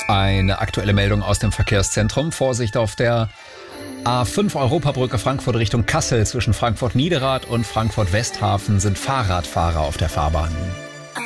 Eine aktuelle Meldung aus dem Verkehrszentrum. Vorsicht auf der A5 Europabrücke Frankfurt Richtung Kassel. Zwischen Frankfurt Niederrad und Frankfurt Westhafen sind Fahrradfahrer auf der Fahrbahn.